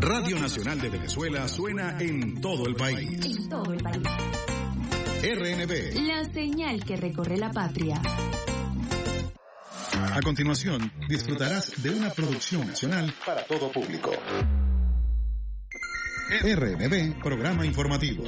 Radio Nacional de Venezuela suena en todo el país. En todo el país. RNB. La señal que recorre la patria. A continuación, disfrutarás de una producción nacional para todo público. RNB, programa informativo.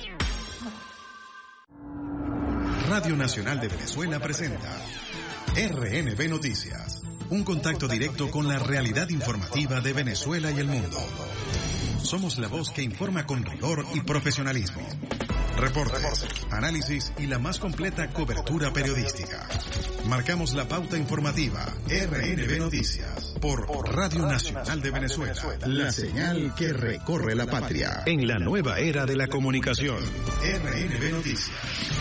Radio Nacional de Venezuela presenta RNB Noticias, un contacto directo con la realidad informativa de Venezuela y el mundo. Somos la voz que informa con rigor y profesionalismo. Reportes, análisis y la más completa cobertura periodística. Marcamos la pauta informativa. RNB Noticias por Radio Nacional de Venezuela. La señal que recorre la patria. En la nueva era de la comunicación. RNB Noticias.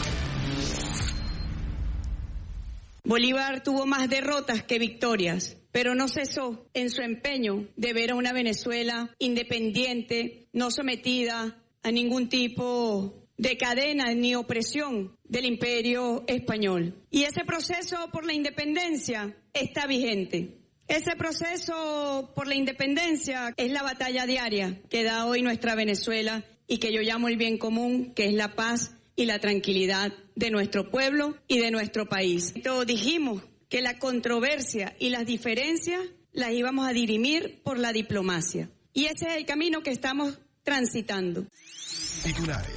Bolívar tuvo más derrotas que victorias, pero no cesó en su empeño de ver a una Venezuela independiente, no sometida a ningún tipo de cadena ni opresión del imperio español. Y ese proceso por la independencia está vigente. Ese proceso por la independencia es la batalla diaria que da hoy nuestra Venezuela y que yo llamo el bien común, que es la paz y la tranquilidad de nuestro pueblo y de nuestro país. Entonces dijimos que la controversia y las diferencias las íbamos a dirimir por la diplomacia. Y ese es el camino que estamos transitando. Titulares.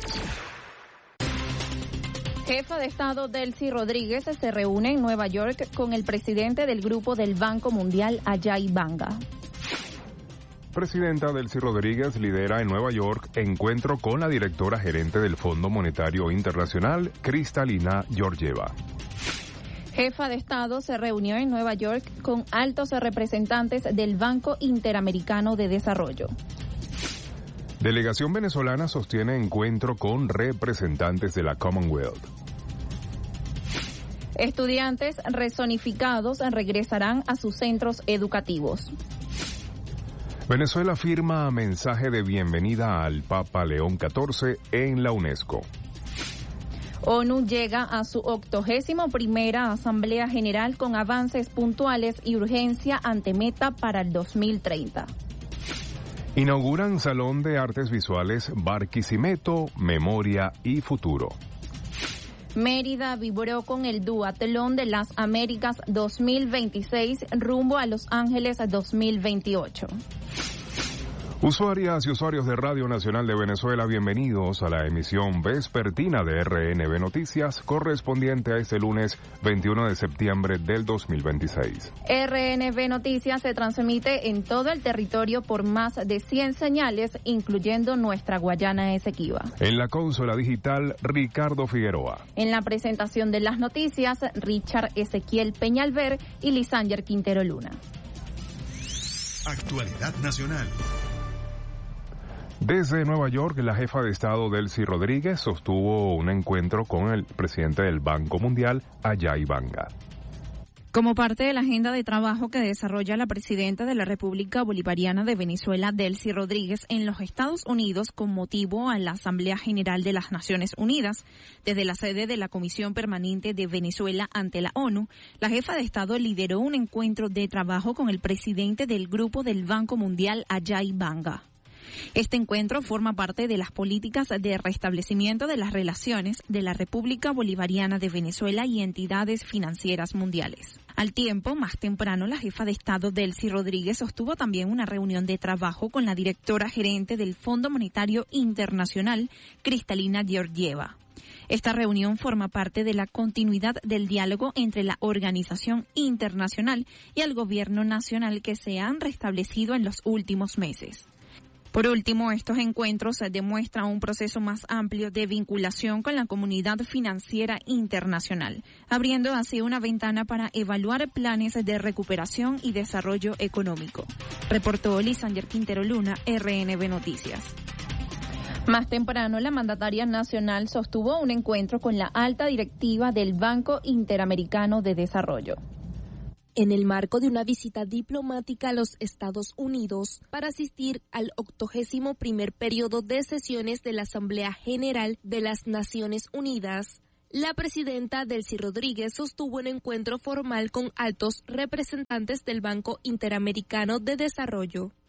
Jefa de Estado Delcy Rodríguez se reúne en Nueva York con el presidente del Grupo del Banco Mundial, Ajay Banga. Presidenta Delcy Rodríguez lidera en Nueva York encuentro con la directora gerente del Fondo Monetario Internacional, Kristalina Georgieva. Jefa de Estado se reunió en Nueva York con altos representantes del Banco Interamericano de Desarrollo. Delegación venezolana sostiene encuentro con representantes de la Commonwealth. Estudiantes rezonificados regresarán a sus centros educativos. Venezuela firma mensaje de bienvenida al Papa León XIV en la UNESCO. ONU llega a su 81ª Asamblea General con avances puntuales y urgencia ante meta para el 2030. Inauguran Salón de Artes Visuales Barquisimeto, Memoria y Futuro. Mérida vibró con el Duatlón de las Américas 2026 rumbo a Los Ángeles 2028. Usuarias y usuarios de Radio Nacional de Venezuela, bienvenidos a la emisión vespertina de RNB Noticias, correspondiente a este lunes 21 de septiembre del 2026. RNB Noticias se transmite en todo el territorio por más de 100 señales, incluyendo nuestra Guayana Esequiba. En la consola digital, Ricardo Figueroa. En la presentación de las noticias, Richard Ezequiel Peñalver y Lisanger Quintero Luna. Actualidad nacional. Desde Nueva York, la jefa de Estado Delcy Rodríguez sostuvo un encuentro con el presidente del Banco Mundial, Ajay Banga. Como parte de la agenda de trabajo que desarrolla la presidenta de la República Bolivariana de Venezuela, Delcy Rodríguez, en los Estados Unidos con motivo a la Asamblea General de las Naciones Unidas, desde la sede de la Comisión Permanente de Venezuela ante la ONU, la jefa de Estado lideró un encuentro de trabajo con el presidente del Grupo del Banco Mundial, Ajay Banga. Este encuentro forma parte de las políticas de restablecimiento de las relaciones de la República Bolivariana de Venezuela y entidades financieras mundiales. Al tiempo, más temprano, la jefa de Estado Delcy Rodríguez sostuvo también una reunión de trabajo con la directora gerente del Fondo Monetario Internacional, Kristalina Georgieva. Esta reunión forma parte de la continuidad del diálogo entre la organización internacional y el gobierno nacional que se han restablecido en los últimos meses. Por último, estos encuentros demuestran un proceso más amplio de vinculación con la comunidad financiera internacional, abriendo así una ventana para evaluar planes de recuperación y desarrollo económico. Reportó Lisanger Quintero Luna, RNB Noticias. Más temprano, la mandataria nacional sostuvo un encuentro con la alta directiva del Banco Interamericano de Desarrollo. En el marco de una visita diplomática a los Estados Unidos para asistir al 81º periodo de sesiones de la Asamblea General de las Naciones Unidas, la presidenta Delcy Rodríguez sostuvo un encuentro formal con altos representantes del Banco Interamericano de Desarrollo.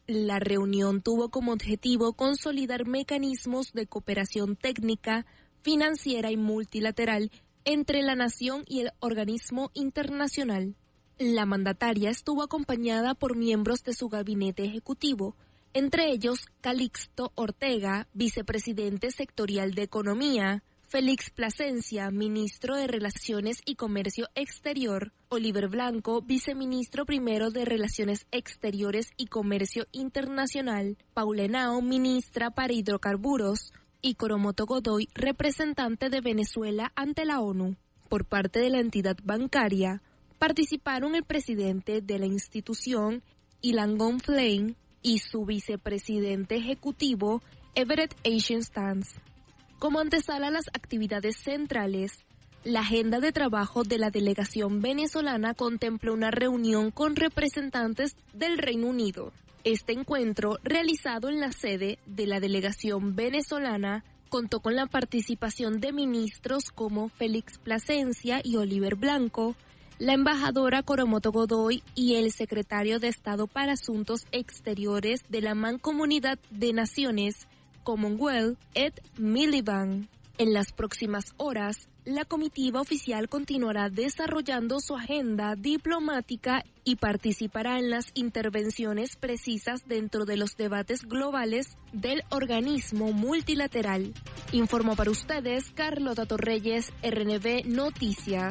La reunión tuvo como objetivo consolidar mecanismos de cooperación técnica, financiera y multilateral entre la nación y el organismo internacional. La mandataria estuvo acompañada por miembros de su gabinete ejecutivo, entre ellos Calixto Ortega, vicepresidente sectorial de Economía, Félix Plasencia, ministro de Relaciones y Comercio Exterior, Oliver Blanco, viceministro primero de Relaciones Exteriores y Comercio Internacional, Paula Henao, ministra para Hidrocarburos, y Coromoto Godoy, representante de Venezuela ante la ONU. Por parte de la entidad bancaria, participaron el presidente de la institución, Ilan Gonflain, y su vicepresidente ejecutivo, Everett Eisenstadt. Como antesala a las actividades centrales, la agenda de trabajo de la delegación venezolana contempla una reunión con representantes del Reino Unido. Este encuentro, realizado en la sede de la delegación venezolana, contó con la participación de ministros como Félix Plasencia y Oliver Blanco, la embajadora Coromoto Godoy y el secretario de Estado para Asuntos Exteriores de la Mancomunidad de Naciones, Commonwealth, Ed Miliband. En las próximas horas, la comitiva oficial continuará desarrollando su agenda diplomática y participará en las intervenciones precisas dentro de los debates globales del organismo multilateral. Informó para ustedes Carlota Torreyes, RNB Noticias.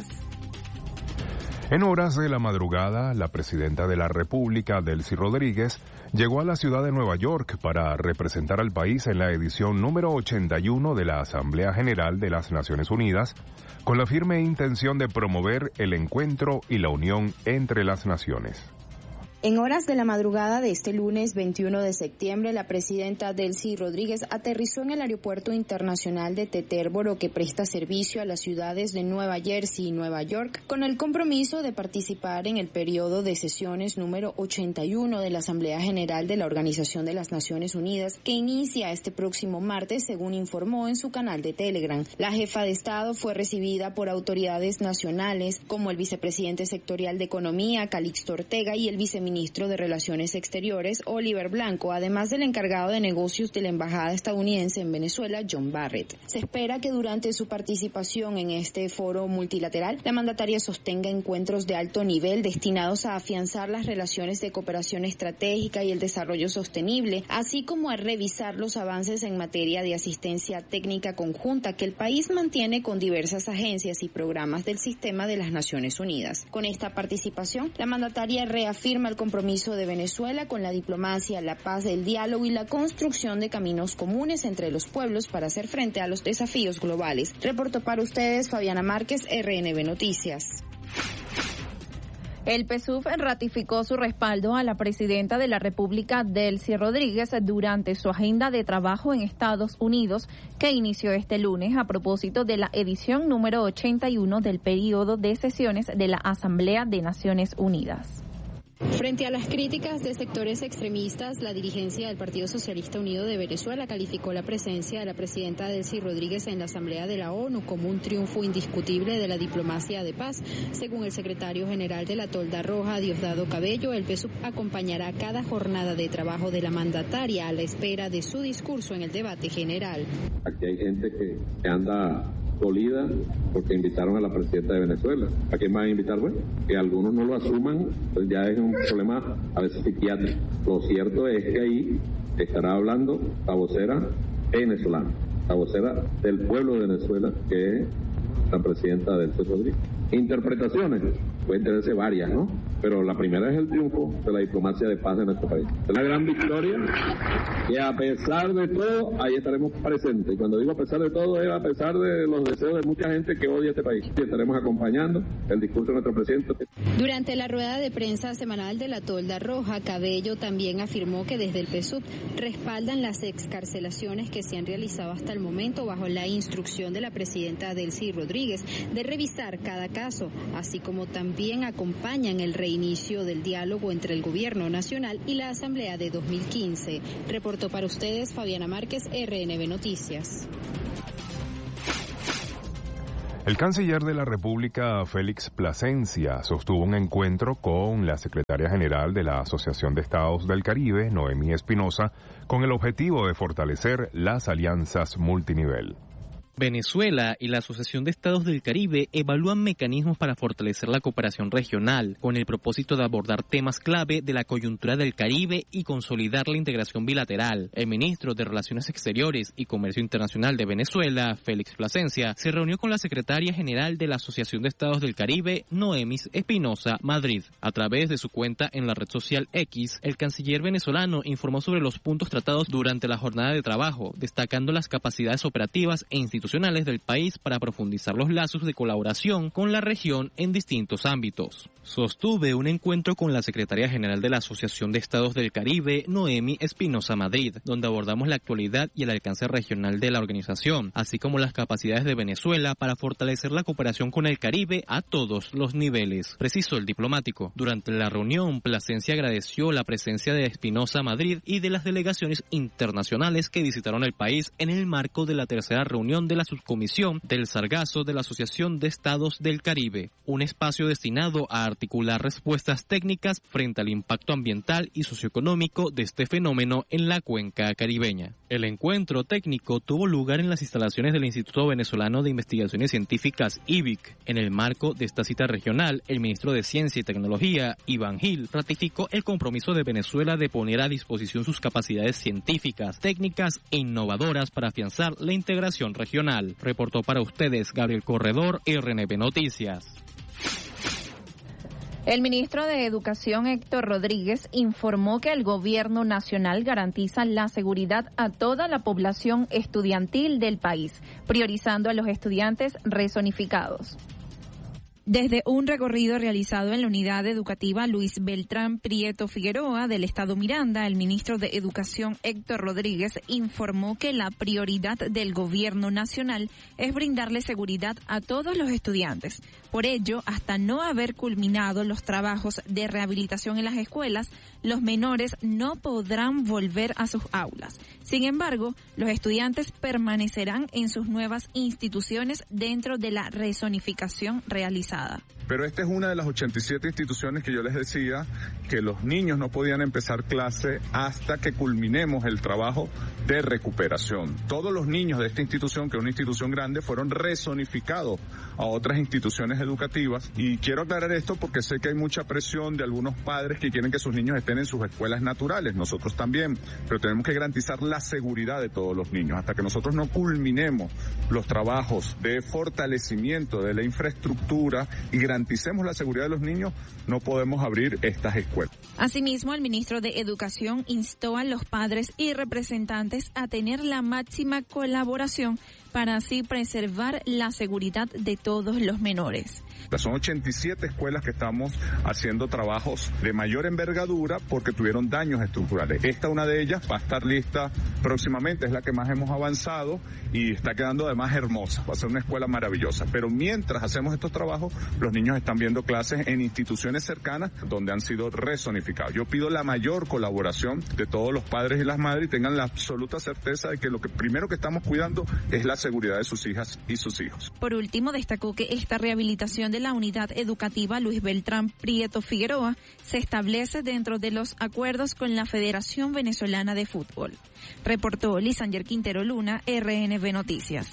En horas de la madrugada, la presidenta de la República, Delcy Rodríguez, llegó a la ciudad de Nueva York para representar al país en la edición número 81 de la Asamblea General de las Naciones Unidas, con la firme intención de promover el encuentro y la unión entre las naciones. En horas de la madrugada de este lunes 21 de septiembre, la presidenta Delcy Rodríguez aterrizó en el aeropuerto internacional de Teterboro, que presta servicio a las ciudades de Nueva Jersey y Nueva York, con el compromiso de participar en el periodo de sesiones número 81 de la Asamblea General de la Organización de las Naciones Unidas, que inicia este próximo martes, según informó en su canal de Telegram. La jefa de Estado fue recibida por autoridades nacionales como el vicepresidente sectorial de Economía, Calixto Ortega, y el viceministro de Relaciones Exteriores, Oliver Blanco, además del encargado de negocios de la Embajada estadounidense en Venezuela, John Barrett. Se espera que durante su participación en este foro multilateral, la mandataria sostenga encuentros de alto nivel destinados a afianzar las relaciones de cooperación estratégica y el desarrollo sostenible, así como a revisar los avances en materia de asistencia técnica conjunta que el país mantiene con diversas agencias y programas del sistema de las Naciones Unidas. Con esta participación, la mandataria reafirma el compromiso de Venezuela con la diplomacia, la paz, el diálogo y la construcción de caminos comunes entre los pueblos para hacer frente a los desafíos globales. Reportó para ustedes Fabiana Márquez, RNB Noticias. El PSUV ratificó su respaldo a la presidenta de la República, Delcy Rodríguez, durante su agenda de trabajo en Estados Unidos, que inició este lunes a propósito de la edición número 81 del periodo de sesiones de la Asamblea de Naciones Unidas. Frente a las críticas de sectores extremistas, la dirigencia del Partido Socialista Unido de Venezuela calificó la presencia de la presidenta Delcy Rodríguez en la Asamblea de la ONU como un triunfo indiscutible de la diplomacia de paz. Según el secretario general de la Tolda Roja, Diosdado Cabello, el PSUV acompañará cada jornada de trabajo de la mandataria a la espera de su discurso en el debate general. Aquí hay gente que anda dolida porque invitaron a la presidenta de Venezuela. ¿A quién van a invitar? Bueno, que algunos no lo asuman, pues ya es un problema a veces psiquiátrico. Lo cierto es que ahí estará hablando la vocera venezolana, la vocera del pueblo de Venezuela, que es la presidenta Delcy Rodríguez. Interpretaciones, pueden tenerse varias, ¿no? Pero la primera es el triunfo de la diplomacia de paz en nuestro país. Es una gran victoria que a pesar de todo, ahí estaremos presentes. Y cuando digo a pesar de todo, es a pesar de los deseos de mucha gente que odia este país. Y estaremos acompañando el discurso de nuestro presidente. Durante la rueda de prensa semanal de la Tolda Roja, Cabello también afirmó que desde el PSUV respaldan las excarcelaciones que se han realizado hasta el momento bajo la instrucción de la presidenta Delcy Rodríguez de revisar cada caso, así como también acompañan el reinicio del diálogo entre el gobierno nacional y la Asamblea de 2015. Reportó para ustedes Fabiana Márquez, RNB Noticias. El canciller de la República, Félix Plasencia, sostuvo un encuentro con la secretaria general de la Asociación de Estados del Caribe, Noemí Espinosa, con el objetivo de fortalecer las alianzas multinivel. Venezuela y la Asociación de Estados del Caribe evalúan mecanismos para fortalecer la cooperación regional, con el propósito de abordar temas clave de la coyuntura del Caribe y consolidar la integración bilateral. El ministro de Relaciones Exteriores y Comercio Internacional de Venezuela, Félix Plasencia, se reunió con la secretaria general de la Asociación de Estados del Caribe, Noemí Espinosa Madrid. A través de su cuenta en la red social X, el canciller venezolano informó sobre los puntos tratados durante la jornada de trabajo, destacando las capacidades operativas e institucionales del país para profundizar los lazos de colaboración con la región en distintos ámbitos. Sostuve un encuentro con la secretaria general de la Asociación de Estados del Caribe, Noemí Espinosa Madrid, donde abordamos la actualidad y el alcance regional de la organización, así como las capacidades de Venezuela para fortalecer la cooperación con el Caribe a todos los niveles, precisó el diplomático. Durante la reunión, Plasencia agradeció la presencia de Espinosa Madrid y de las delegaciones internacionales que visitaron el país en el marco de la tercera reunión de la subcomisión del Sargazo de la Asociación de Estados del Caribe, un espacio destinado a articular respuestas técnicas frente al impacto ambiental y socioeconómico de este fenómeno en la cuenca caribeña. El encuentro técnico tuvo lugar en las instalaciones del Instituto Venezolano de Investigaciones Científicas, IVIC. En el marco de esta cita regional, el ministro de Ciencia y Tecnología, Iván Gil, ratificó el compromiso de Venezuela de poner a disposición sus capacidades científicas, técnicas e innovadoras para afianzar la integración regional. Reportó para ustedes Gabriel Corredor, RNB Noticias. El ministro de Educación, Héctor Rodríguez, informó que el gobierno nacional garantiza la seguridad a toda la población estudiantil del país, priorizando a los estudiantes rezonificados. Desde un recorrido realizado en la unidad educativa Luis Beltrán Prieto Figueroa del Estado Miranda, el ministro de Educación Héctor Rodríguez informó que la prioridad del gobierno nacional es brindarle seguridad a todos los estudiantes. Por ello, hasta no haber culminado los trabajos de rehabilitación en las escuelas, los menores no podrán volver a sus aulas. Sin embargo, los estudiantes permanecerán en sus nuevas instituciones dentro de la rezonificación realizada. Pero esta es una de las 87 instituciones que yo les decía que los niños no podían empezar clase hasta que culminemos el trabajo de recuperación. Todos los niños de esta institución, que es una institución grande, fueron rezonificados a otras instituciones educativas. Y quiero aclarar esto porque sé que hay mucha presión de algunos padres que quieren que sus niños estén en sus escuelas naturales. Nosotros también, pero tenemos que garantizar la seguridad de todos los niños. Hasta que nosotros no culminemos los trabajos de fortalecimiento de la infraestructura y garanticemos la seguridad de los niños, no podemos abrir estas escuelas. Asimismo, el ministro de Educación instó a los padres y representantes a tener la máxima colaboración para así preservar la seguridad de todos los menores. Son 87 escuelas que estamos haciendo trabajos de mayor envergadura porque tuvieron daños estructurales. Esta, una de ellas, va a estar lista próximamente, es la que más hemos avanzado y está quedando además hermosa. Va a ser una escuela maravillosa. Pero mientras hacemos estos trabajos, los niños están viendo clases en instituciones cercanas donde han sido rezonificados. Yo pido la mayor colaboración de todos los padres y las madres y tengan la absoluta certeza de que lo que primero que estamos cuidando es la seguridad de sus hijas y sus hijos. Por último, destacó que esta rehabilitación de la unidad educativa Luis Beltrán Prieto Figueroa se establece dentro de los acuerdos con la Federación Venezolana de Fútbol. Reportó Lisanger Quintero Luna, RNB Noticias.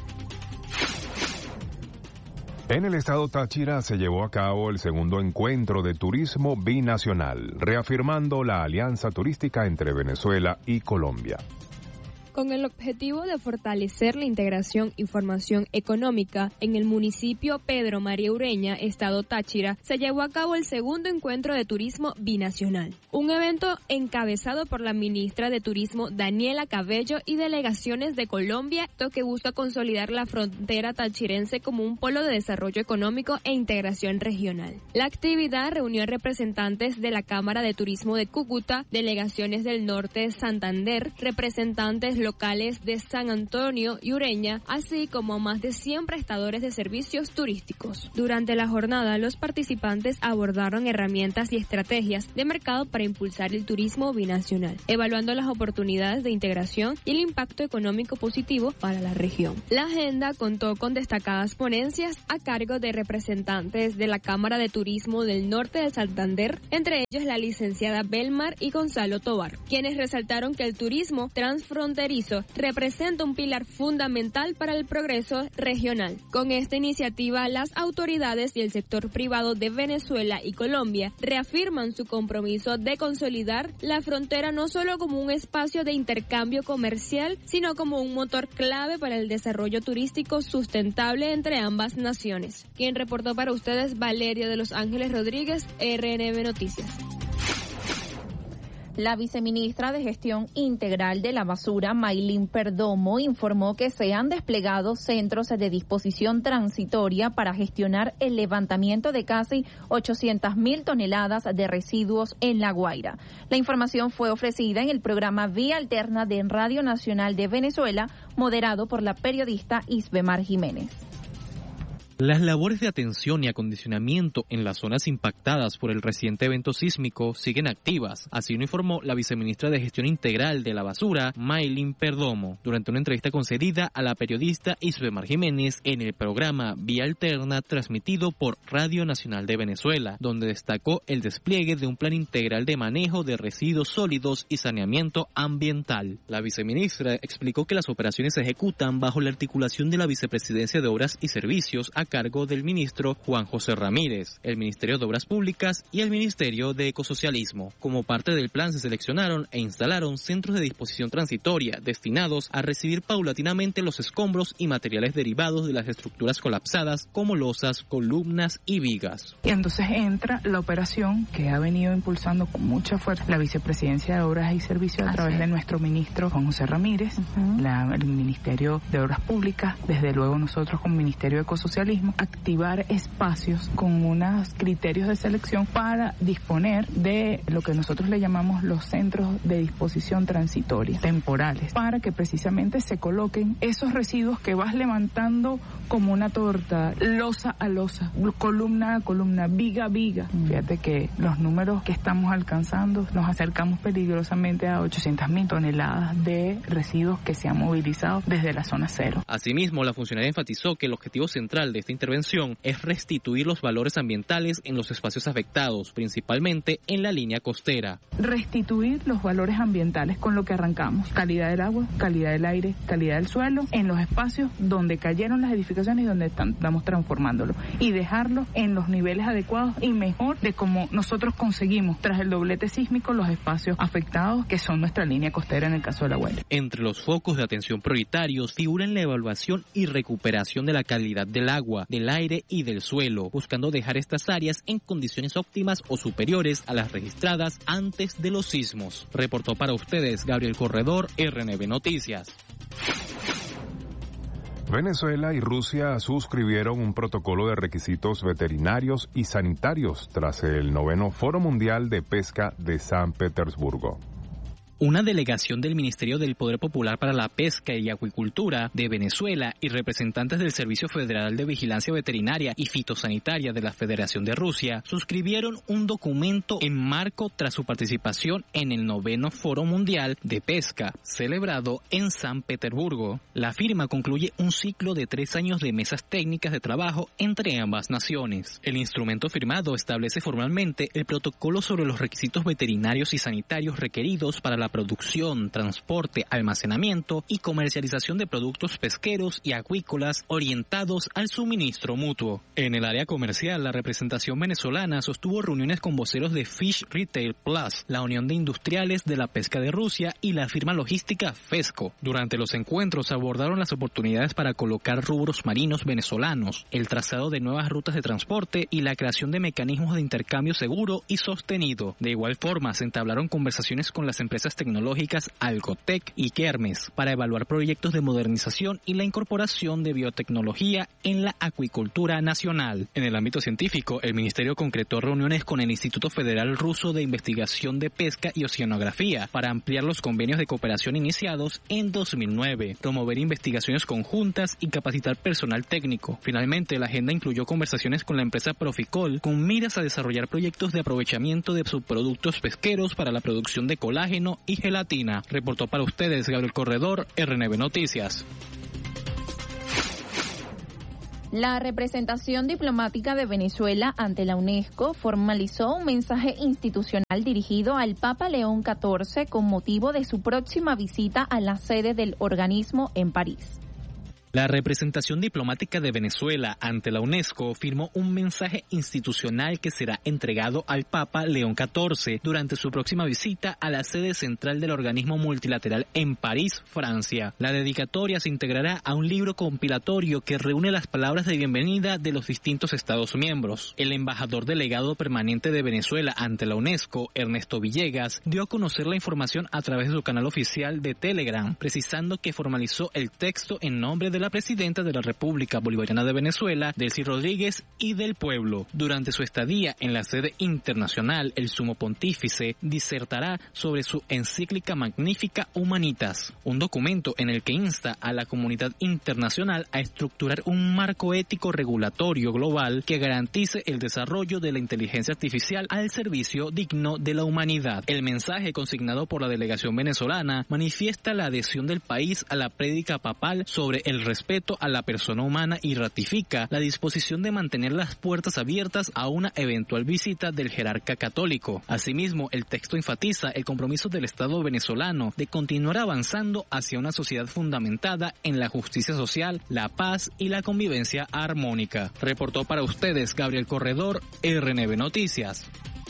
En el estado Táchira se llevó a cabo el segundo encuentro de turismo binacional, reafirmando la alianza turística entre Venezuela y Colombia. Con el objetivo de fortalecer la integración y formación económica en el municipio Pedro María Ureña, estado Táchira, se llevó a cabo el segundo encuentro de turismo binacional. Un evento encabezado por la ministra de Turismo Daniela Cabello y delegaciones de Colombia, que busca consolidar la frontera tachirense como un polo de desarrollo económico e integración regional. La actividad reunió a representantes de la Cámara de Turismo de Cúcuta, delegaciones del norte de Santander, representantes locales de San Antonio y Ureña, así como a más de 100 prestadores de servicios turísticos. Durante la jornada, los participantes abordaron herramientas y estrategias de mercado para impulsar el turismo binacional, evaluando las oportunidades de integración y el impacto económico positivo para la región. La agenda contó con destacadas ponencias a cargo de representantes de la Cámara de Turismo del Norte de Santander, entre ellos la licenciada Belmar y Gonzalo Tobar, quienes resaltaron que el turismo transfronterizo representa un pilar fundamental para el progreso regional. Con esta iniciativa, las autoridades y el sector privado de Venezuela y Colombia reafirman su compromiso de consolidar la frontera no solo como un espacio de intercambio comercial, sino como un motor clave para el desarrollo turístico sustentable entre ambas naciones. Quien reportó para ustedes, Valeria de Los Ángeles Rodríguez, RNB Noticias. La viceministra de Gestión Integral de la Basura, Maylin Perdomo, informó que se han desplegado centros de disposición transitoria para gestionar el levantamiento de casi 800.000 toneladas de residuos en La Guaira. La información fue ofrecida en el programa Vía Alterna de Radio Nacional de Venezuela, moderado por la periodista Isbemar Jiménez. Las labores de atención y acondicionamiento en las zonas impactadas por el reciente evento sísmico siguen activas, así lo informó la viceministra de Gestión Integral de la Basura, Maylin Perdomo, durante una entrevista concedida a la periodista Isbemar Jiménez en el programa Vía Alterna transmitido por Radio Nacional de Venezuela, donde destacó el despliegue de un plan integral de manejo de residuos sólidos y saneamiento ambiental. La viceministra explicó que las operaciones se ejecutan bajo la articulación de la Vicepresidencia de Obras y Servicios a cargo del ministro Juan José Ramírez, el Ministerio de Obras Públicas y el Ministerio de Ecosocialismo. Como parte del plan se seleccionaron e instalaron centros de disposición transitoria destinados a recibir paulatinamente los escombros y materiales derivados de las estructuras colapsadas como losas, columnas y vigas. Y entonces entra la operación que ha venido impulsando con mucha fuerza la Vicepresidencia de Obras y Servicios a través de nuestro ministro Juan José Ramírez, el Ministerio de Obras Públicas, desde luego nosotros como Ministerio de Ecosocialismo, activar espacios con unos criterios de selección para disponer de lo que nosotros le llamamos los centros de disposición transitoria, temporales, para que precisamente se coloquen esos residuos que vas levantando como una torta, losa a losa, columna a columna, viga a viga. Fíjate que los números que estamos alcanzando, nos acercamos peligrosamente a 800.000 toneladas de residuos que se han movilizado desde la zona cero. Asimismo, la funcionaria enfatizó que el objetivo central de esta intervención es restituir los valores ambientales en los espacios afectados, principalmente en la línea costera. Restituir los valores ambientales con lo que arrancamos: calidad del agua, calidad del aire, calidad del suelo, en los espacios donde cayeron las edificaciones y donde estamos transformándolo, y dejarlo en los niveles adecuados y mejor de como nosotros conseguimos tras el doblete sísmico los espacios afectados que son nuestra línea costera en el caso de La Guaira. Entre los focos de atención prioritarios figuran la evaluación y recuperación de la calidad del agua, del aire y del suelo, buscando dejar estas áreas en condiciones óptimas o superiores a las registradas antes de los sismos. Reportó para ustedes Gabriel Corredor, RNB Noticias. Venezuela y Rusia suscribieron un protocolo de requisitos veterinarios y sanitarios tras el 9º Foro Mundial de Pesca de San Petersburgo. Una delegación del Ministerio del Poder Popular para la Pesca y Acuicultura de Venezuela y representantes del Servicio Federal de Vigilancia Veterinaria y Fitosanitaria de la Federación de Rusia suscribieron un documento en marco tras su participación en el 9º Foro Mundial de Pesca, celebrado en San Petersburgo. La firma concluye un ciclo de 3 años de mesas técnicas de trabajo entre ambas naciones. El instrumento firmado establece formalmente el protocolo sobre los requisitos veterinarios y sanitarios requeridos para la producción, transporte, almacenamiento y comercialización de productos pesqueros y acuícolas orientados al suministro mutuo. En el área comercial, la representación venezolana sostuvo reuniones con voceros de Fish Retail Plus, la Unión de Industriales de la Pesca de Rusia y la firma logística FESCO. Durante los encuentros abordaron las oportunidades para colocar rubros marinos venezolanos, el trazado de nuevas rutas de transporte y la creación de mecanismos de intercambio seguro y sostenido. De igual forma, se entablaron conversaciones con las empresas tecnológicas Alcotec y Kermes para evaluar proyectos de modernización y la incorporación de biotecnología en la acuicultura nacional. En el ámbito científico, el Ministerio concretó reuniones con el Instituto Federal Ruso de Investigación de Pesca y Oceanografía para ampliar los convenios de cooperación iniciados en 2009, promover investigaciones conjuntas y capacitar personal técnico. Finalmente, la agenda incluyó conversaciones con la empresa Proficol con miras a desarrollar proyectos de aprovechamiento de subproductos pesqueros para la producción de colágeno y gelatina. Reportó para ustedes Gabriel Corredor, RNB Noticias. La representación diplomática de Venezuela ante la UNESCO formalizó un mensaje institucional dirigido al Papa León XIV con motivo de su próxima visita a la sede del organismo en París. La representación diplomática de Venezuela ante la UNESCO firmó un mensaje institucional que será entregado al Papa León XIV durante su próxima visita a la sede central del organismo multilateral en París, Francia. La dedicatoria se integrará a un libro compilatorio que reúne las palabras de bienvenida de los distintos Estados miembros. El embajador delegado permanente de Venezuela ante la UNESCO, Ernesto Villegas, dio a conocer la información a través de su canal oficial de Telegram, precisando que formalizó el texto en nombre de la presidenta de la República Bolivariana de Venezuela, Delcy Rodríguez, y del pueblo. Durante su estadía en la sede internacional, el sumo pontífice disertará sobre su encíclica Magnificat Humanitas, un documento en el que insta a la comunidad internacional a estructurar un marco ético regulatorio global que garantice el desarrollo de la inteligencia artificial al servicio digno de la humanidad. El mensaje consignado por la delegación venezolana manifiesta la adhesión del país a la prédica papal sobre el respeto a la persona humana y ratifica la disposición de mantener las puertas abiertas a una eventual visita del jerarca católico. Asimismo, el texto enfatiza el compromiso del Estado venezolano de continuar avanzando hacia una sociedad fundamentada en la justicia social, la paz y la convivencia armónica. Reportó para ustedes Gabriel Corredor, RNB Noticias.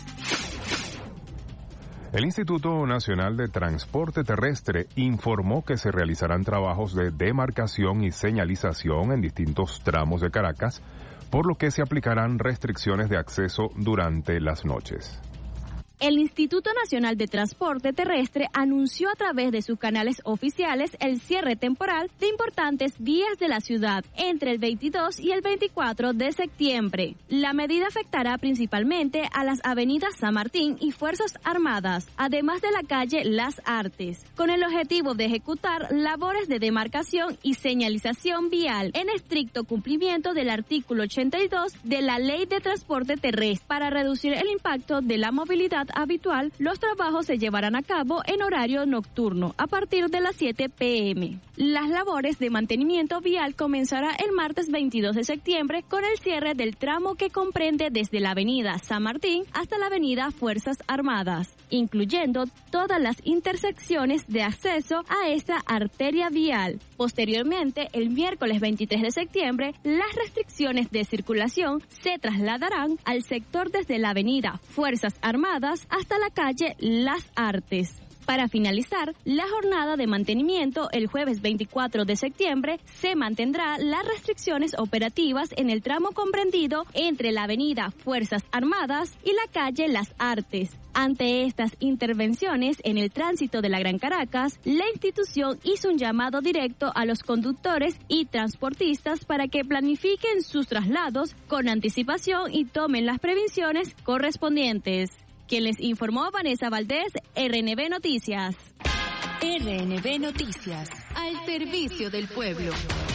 El Instituto Nacional de Transporte Terrestre informó que se realizarán trabajos de demarcación y señalización en distintos tramos de Caracas, por lo que se aplicarán restricciones de acceso durante las noches. El Instituto Nacional de Transporte Terrestre anunció a través de sus canales oficiales el cierre temporal de importantes vías de la ciudad entre el 22 y el 24 de septiembre. La medida afectará principalmente a las avenidas San Martín y Fuerzas Armadas, además de la calle Las Artes, con el objetivo de ejecutar labores de demarcación y señalización vial en estricto cumplimiento del artículo 82 de la Ley de Transporte Terrestre. Para reducir el impacto de la movilidad habitual, los trabajos se llevarán a cabo en horario nocturno a partir de las 7 p.m. Las labores de mantenimiento vial comenzará el martes 22 de septiembre con el cierre del tramo que comprende desde la avenida San Martín hasta la avenida Fuerzas Armadas, incluyendo todas las intersecciones de acceso a esta arteria vial. Posteriormente, el miércoles 23 de septiembre, las restricciones de circulación se trasladarán al sector desde la avenida Fuerzas Armadas hasta la calle Las Artes. Para finalizar la jornada de mantenimiento, el jueves 24 de septiembre se mantendrá las restricciones operativas en el tramo comprendido entre la avenida Fuerzas Armadas y la calle Las Artes. Ante estas intervenciones en el tránsito de la Gran Caracas, la institución hizo un llamado directo a los conductores y transportistas para que planifiquen sus traslados con anticipación y tomen las prevenciones correspondientes. Quien les informó, Vanessa Valdés, RNB Noticias. RNB Noticias, al servicio del pueblo.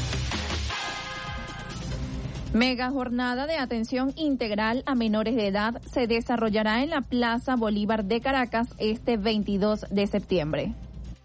Mega jornada de atención integral a menores de edad se desarrollará en la Plaza Bolívar de Caracas este 22 de septiembre.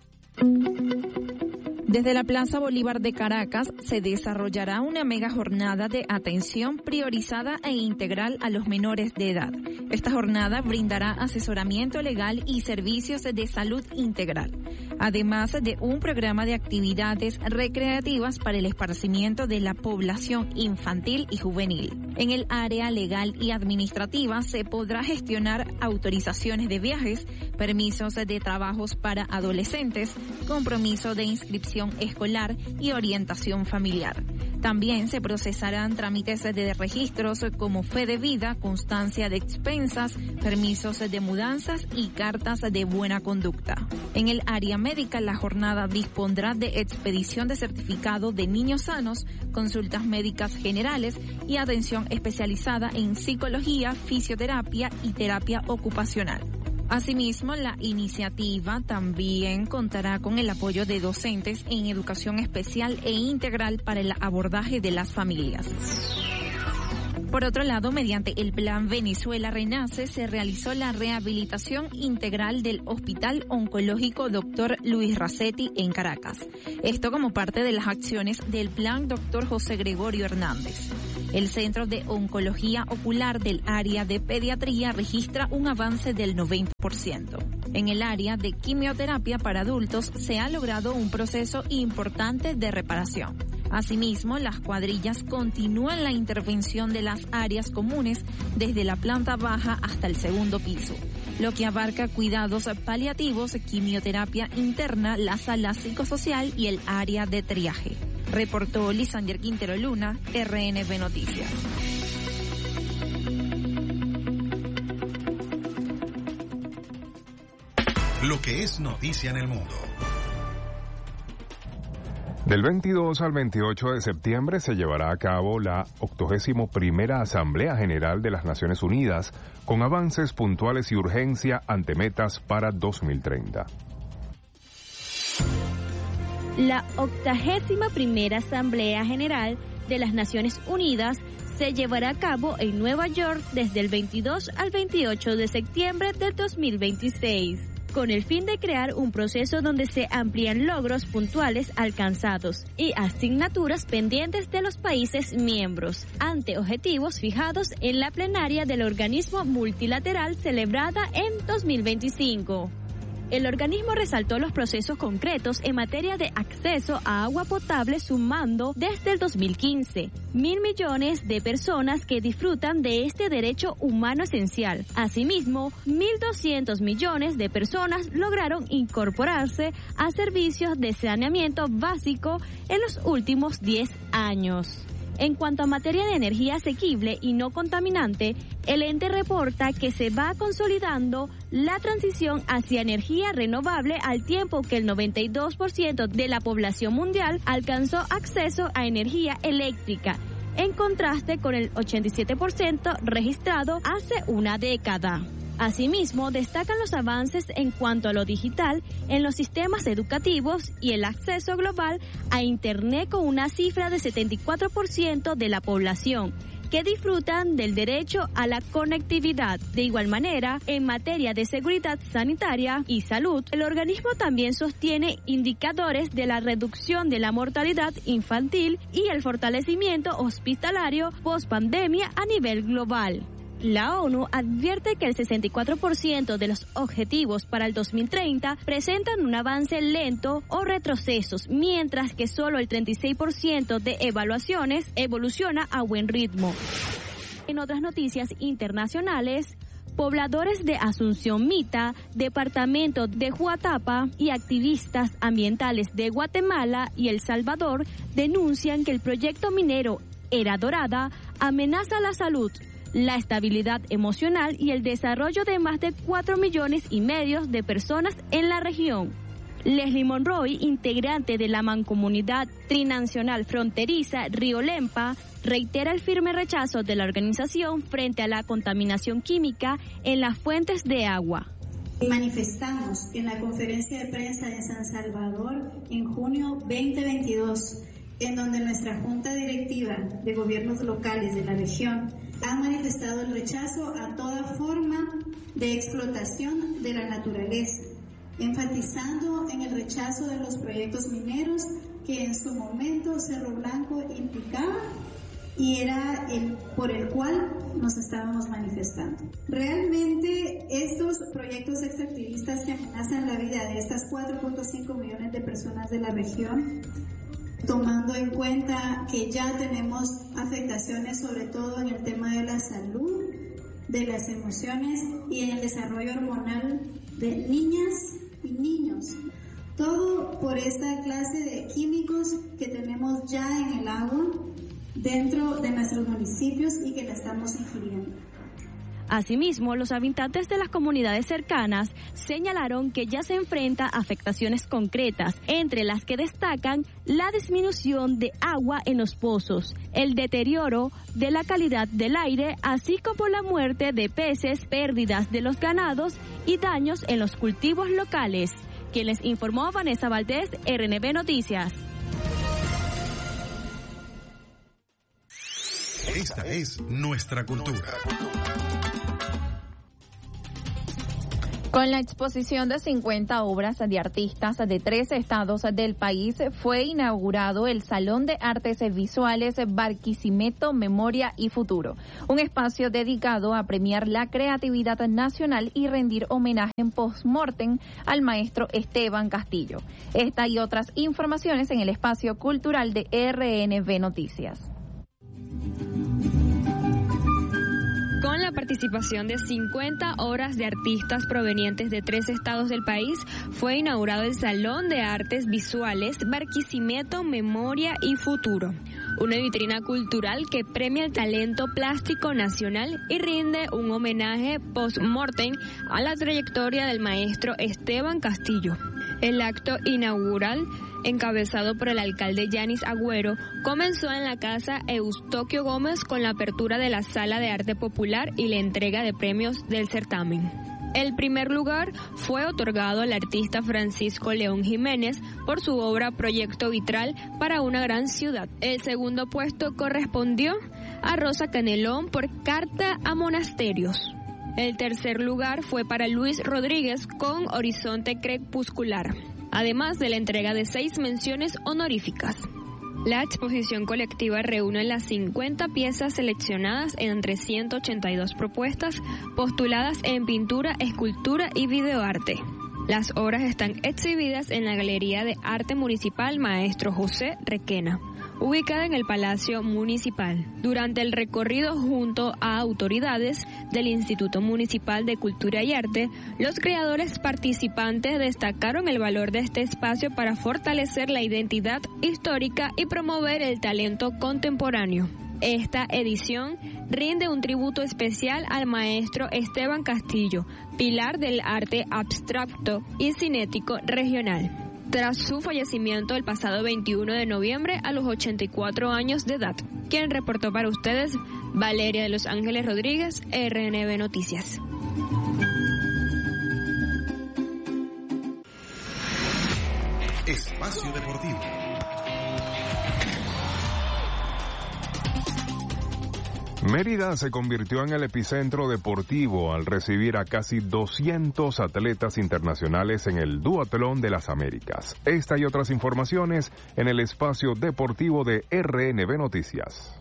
Desde la Plaza Bolívar de Caracas se desarrollará una mega jornada de atención priorizada e integral a los menores de edad. Esta jornada brindará asesoramiento legal y servicios de salud integral, además de un programa de actividades recreativas para el esparcimiento de la población infantil y juvenil. En el área legal y administrativa se podrá gestionar autorizaciones de viajes, permisos de trabajos para adolescentes, compromiso de inscripción escolar y orientación familiar. También se procesarán trámites de registros como fe de vida, constancia de expensas, permisos de mudanzas y cartas de buena conducta. En el área médica, la jornada dispondrá de expedición de certificado de niños sanos, consultas médicas generales y atención especializada en psicología, fisioterapia y terapia ocupacional. Asimismo, la iniciativa también contará con el apoyo de docentes en educación especial e integral para el abordaje de las familias. Por otro lado, mediante el Plan Venezuela Renace, se realizó la rehabilitación integral del Hospital Oncológico Dr. Luis Racetti en Caracas. Esto como parte de las acciones del Plan Dr. José Gregorio Hernández. El Centro de Oncología Ocular del área de pediatría registra un avance del 90%. En el área de quimioterapia para adultos se ha logrado un proceso importante de reparación. Asimismo, las cuadrillas continúan la intervención de las áreas comunes desde la planta baja hasta el segundo piso, lo que abarca cuidados paliativos, quimioterapia interna, la sala psicosocial y el área de triaje. Reportó Lisander Quintero Luna, RNB Noticias. Lo que es noticia en el mundo. Del 22 al 28 de septiembre se llevará a cabo la 81ª Asamblea General de las Naciones Unidas, con avances puntuales y urgencia ante metas para 2030. La 81ª Asamblea General de las Naciones Unidas se llevará a cabo en Nueva York desde el 22 al 28 de septiembre del 2026, con el fin de crear un proceso donde se amplían logros puntuales alcanzados y asignaturas pendientes de los países miembros, ante objetivos fijados en la plenaria del organismo multilateral celebrada en 2025. El organismo resaltó los procesos concretos en materia de acceso a agua potable, sumando desde el 2015 1.000 millones de personas que disfrutan de este derecho humano esencial. Asimismo, 1.200 millones de personas lograron incorporarse a servicios de saneamiento básico en los últimos 10 años. En cuanto a materia de energía asequible y no contaminante, el ente reporta que se va consolidando la transición hacia energía renovable al tiempo que el 92% de la población mundial alcanzó acceso a energía eléctrica, en contraste con el 87% registrado hace una década. Asimismo, destacan los avances en cuanto a lo digital en los sistemas educativos y el acceso global a Internet, con una cifra de 74% de la población que disfrutan del derecho a la conectividad. De igual manera, en materia de seguridad sanitaria y salud, el organismo también sostiene indicadores de la reducción de la mortalidad infantil y el fortalecimiento hospitalario post-pandemia a nivel global. La ONU advierte que el 64% de los objetivos para el 2030 presentan un avance lento o retrocesos, mientras que solo el 36% de evaluaciones evoluciona a buen ritmo. En otras noticias internacionales, pobladores de Asunción Mita, departamento de Juatapa, y activistas ambientales de Guatemala y El Salvador denuncian que el proyecto minero Era Dorada amenaza la salud, la estabilidad emocional y el desarrollo de más de 4,5 millones de personas en la región. Leslie Monroy, integrante de la Mancomunidad Trinacional Fronteriza Río Lempa, reitera el firme rechazo de la organización frente a la contaminación química en las fuentes de agua. Manifestamos en la conferencia de prensa de San Salvador en junio 2022, en donde nuestra Junta Directiva de Gobiernos Locales de la región ha manifestado el rechazo a toda forma de explotación de la naturaleza, enfatizando en el rechazo de los proyectos mineros que en su momento Cerro Blanco implicaba y era el por el cual nos estábamos manifestando. Realmente estos proyectos extractivistas que amenazan la vida de estas 4,5 millones de personas de la región, tomando en cuenta que ya tenemos afectaciones sobre todo en el tema de la salud, de las emociones y en el desarrollo hormonal de niñas y niños. Todo por esta clase de químicos que tenemos ya en el agua dentro de nuestros municipios y que la estamos ingiriendo. Asimismo, los habitantes de las comunidades cercanas señalaron que ya se enfrenta a afectaciones concretas, entre las que destacan la disminución de agua en los pozos, el deterioro de la calidad del aire, así como la muerte de peces, pérdidas de los ganados y daños en los cultivos locales. Quien les informó, Vanessa Valdés, RNB Noticias. Esta es nuestra cultura. Con la exposición de 50 obras de artistas de 13 estados del país, fue inaugurado el Salón de Artes Visuales Barquisimeto, Memoria y Futuro, un espacio dedicado a premiar la creatividad nacional y rendir homenaje en post-mortem al maestro Esteban Castillo. Esta y otras informaciones en el espacio cultural de RNB Noticias. Con la participación de 50 obras de artistas provenientes de 3 estados del país, fue inaugurado el Salón de Artes Visuales Barquisimeto, Memoria y Futuro, una vitrina cultural que premia el talento plástico nacional y rinde un homenaje post-mortem a la trayectoria del maestro Esteban Castillo. El acto inaugural, encabezado por el alcalde Yanis Agüero, comenzó en la Casa Eustoquio Gómez con la apertura de la Sala de Arte Popular y la entrega de premios del certamen. El primer lugar fue otorgado al artista Francisco León Jiménez por su obra Proyecto Vitral para una gran ciudad. El segundo puesto correspondió a Rosa Canelón por Carta a Monasterios. El tercer lugar fue para Luis Rodríguez con Horizonte Crepuscular, además de la entrega de 6 menciones honoríficas. La exposición colectiva reúne las 50 piezas seleccionadas entre 182 propuestas postuladas en pintura, escultura y videoarte. Las obras están exhibidas en la Galería de Arte Municipal Maestro José Requena, ubicada en el Palacio Municipal. Durante el recorrido junto a autoridades del Instituto Municipal de Cultura y Arte, los creadores participantes destacaron el valor de este espacio para fortalecer la identidad histórica y promover el talento contemporáneo. Esta edición rinde un tributo especial al maestro Esteban Castillo, pilar del arte abstracto y cinético regional, tras su fallecimiento el pasado 21 de noviembre a los 84 años de edad. Quien reportó para ustedes, Valeria de Los Ángeles Rodríguez, RNB Noticias. Espacio Deportivo. Mérida se convirtió en el epicentro deportivo al recibir a casi 200 atletas internacionales en el Duatlón de las Américas. Esta y otras informaciones en el espacio deportivo de RNB Noticias.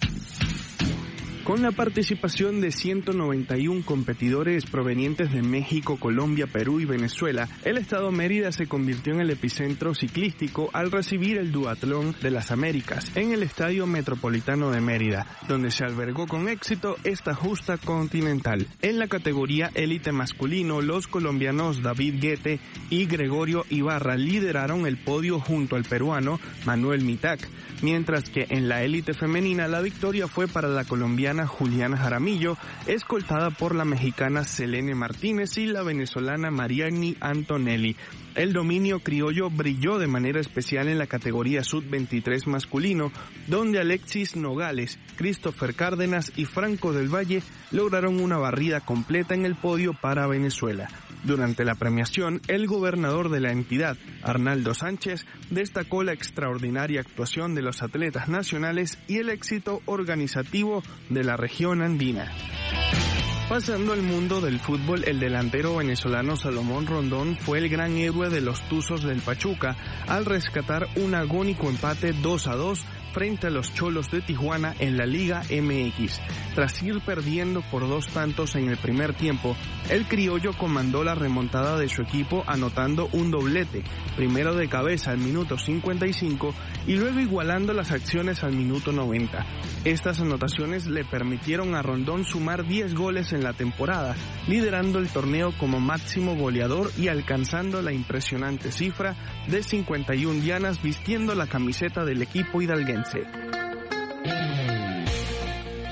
Con la participación de 191 competidores provenientes de México, Colombia, Perú y Venezuela, el estado Mérida se convirtió en el epicentro ciclístico al recibir el Duatlón de las Américas en el Estadio Metropolitano de Mérida, donde se albergó con éxito esta justa continental. En la categoría élite masculino, los colombianos David Guete y Gregorio Ibarra lideraron el podio junto al peruano Manuel Mitac, mientras que en la élite femenina la victoria fue para la colombiana Juliana Jaramillo, escoltada por la mexicana Selene Martínez y la venezolana Mariani Antonelli. El dominio criollo brilló de manera especial en la categoría sub-23 masculino, donde Alexis Nogales, Christopher Cárdenas y Franco del Valle lograron una barrida completa en el podio para Venezuela. Durante la premiación, el gobernador de la entidad, Arnaldo Sánchez, destacó la extraordinaria actuación de los atletas nacionales y el éxito organizativo de la región andina. Pasando al mundo del fútbol, el delantero venezolano Salomón Rondón fue el gran héroe de los Tuzos del Pachuca al rescatar un agónico empate 2-2 frente a los Cholos de Tijuana en la Liga MX. Tras ir perdiendo por 2 tantos en el primer tiempo, el criollo comandó la remontada de su equipo anotando un doblete, primero de cabeza al minuto 55 y luego igualando las acciones al minuto 90. Estas anotaciones le permitieron a Rondón sumar 10 goles en la temporada, liderando el torneo como máximo goleador y alcanzando la impresionante cifra de 51 dianas vistiendo la camiseta del equipo hidalguense.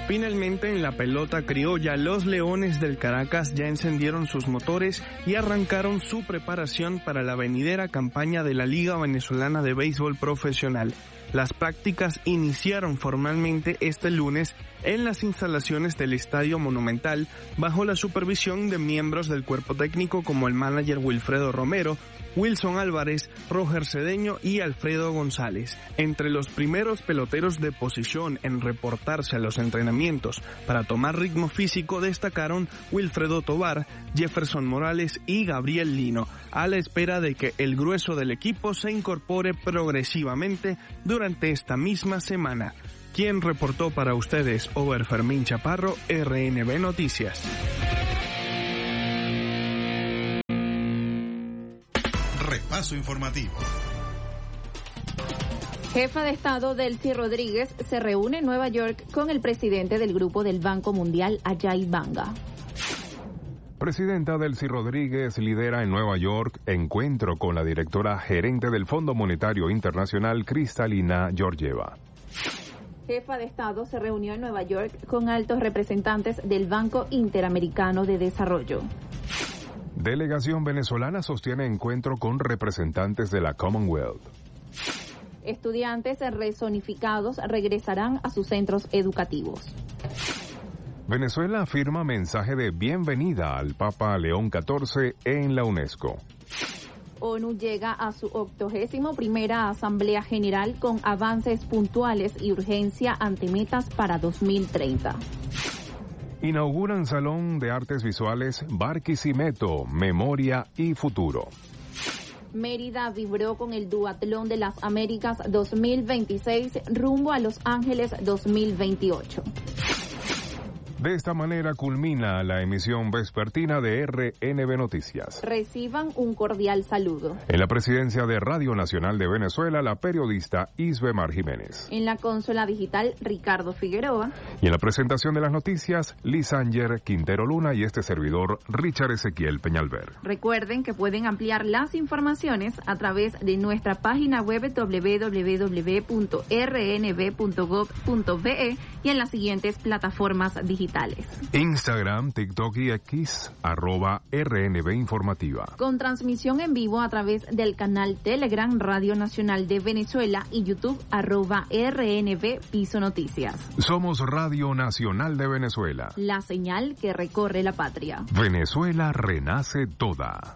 Finalmente, en la pelota criolla, los Leones del Caracas ya encendieron sus motores y arrancaron su preparación para la venidera campaña de la Liga Venezolana de Béisbol Profesional. Las prácticas iniciaron formalmente este lunes en las instalaciones del Estadio Monumental bajo la supervisión de miembros del cuerpo técnico como el manager Wilfredo Romero, Wilson Álvarez, Roger Cedeño y Alfredo González. Entre los primeros peloteros de posición en reportarse a los entrenamientos para tomar ritmo físico destacaron Wilfredo Tovar, Jefferson Morales y Gabriel Lino, a la espera de que el grueso del equipo se incorpore progresivamente durante esta misma semana. Quien reportó para ustedes, Over Fermín Chaparro, RNB Noticias. Repaso informativo. Jefa de Estado Delcy Rodríguez se reúne en Nueva York con el presidente del Grupo del Banco Mundial, Ajay Banga. Presidenta Delcy Rodríguez lidera en Nueva York encuentro con la directora gerente del Fondo Monetario Internacional, Kristalina Georgieva. Jefa de Estado se reunió en Nueva York con altos representantes del Banco Interamericano de Desarrollo. Delegación venezolana sostiene encuentro con representantes de la Commonwealth. Estudiantes rezonificados regresarán a sus centros educativos. Venezuela firma mensaje de bienvenida al Papa León XIV en la UNESCO. ONU llega a su 81ª Asamblea General con avances puntuales y urgencia ante metas para 2030. Inauguran Salón de Artes Visuales Barquisimeto, Memoria y Futuro. Mérida vibró con el Duatlón de las Américas 2026 rumbo a Los Ángeles 2028. De esta manera culmina la emisión vespertina de RNB Noticias. Reciban un cordial saludo. En la presidencia de Radio Nacional de Venezuela, la periodista Isbemar Jiménez. En la consola digital, Ricardo Figueroa. Y en la presentación de las noticias, Lisanger Quintero Luna y este servidor, Richard Ezequiel Peñalver. Recuerden que pueden ampliar las informaciones a través de nuestra página web www.rnb.gov.be y en las siguientes plataformas digitales. Instagram, TikTok y X, @RNB Informativa. Con transmisión en vivo a través del canal Telegram Radio Nacional de Venezuela y YouTube @RNB Piso Noticias. Somos Radio Nacional de Venezuela. La señal que recorre la patria. Venezuela renace toda.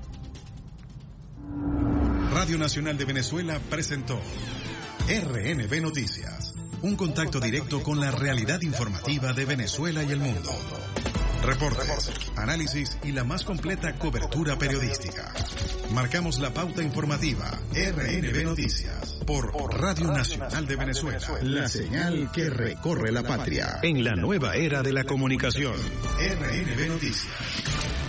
Radio Nacional de Venezuela presentó RNB Noticias. Un contacto directo con la realidad informativa de Venezuela y el mundo. Reportes, análisis y la más completa cobertura periodística. Marcamos la pauta informativa. RNB Noticias por Radio Nacional de Venezuela. La señal que recorre la patria. En la nueva era de la comunicación. RNB Noticias.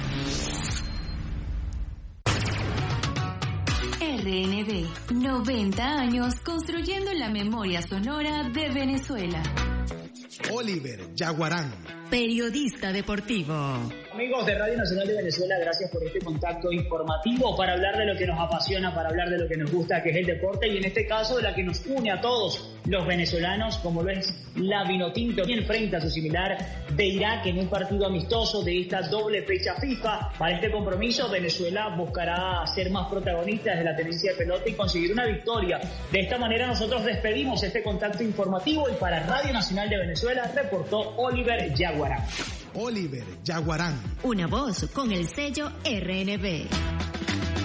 RNB, 90 años construyendo la memoria sonora de Venezuela. Oliver Yaguarán, periodista deportivo. Amigos de Radio Nacional de Venezuela, gracias por este contacto informativo para hablar de lo que nos apasiona, para hablar de lo que nos gusta, que es el deporte, y en este caso de la que nos une a todos los venezolanos, como lo es la Vinotinto, que enfrenta a su similar de Irak en un partido amistoso de esta doble fecha FIFA. Para este compromiso, Venezuela buscará ser más protagonista de la tenencia de pelota y conseguir una victoria. De esta manera nosotros despedimos este contacto informativo y para Radio Nacional de Venezuela reportó Oliver Yaguarán. Oliver Yaguarán. Una voz con el sello RNB.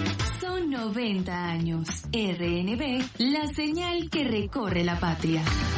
Son 90 años. RNB, la señal que recorre la patria.